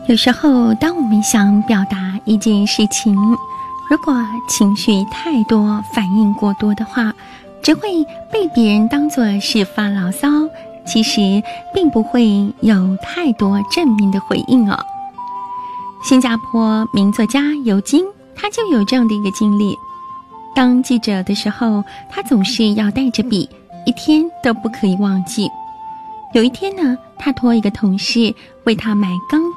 有时候当我们想表达一件事情，如果情绪太多，反应过多的话，只会被别人当作是发牢骚，其实并不会有太多正面的回应哦。新加坡名作家尤金，他就有这样的一个经历。当记者的时候，他总是要带着笔，一天都不可以忘记。有一天呢，他托一个同事为他买钢